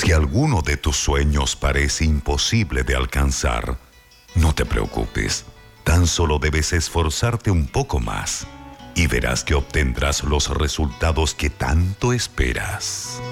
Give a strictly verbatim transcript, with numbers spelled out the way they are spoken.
Si alguno de tus sueños parece imposible de alcanzar, no te preocupes. Tan solo debes esforzarte un poco más y verás que obtendrás los resultados que tanto esperas.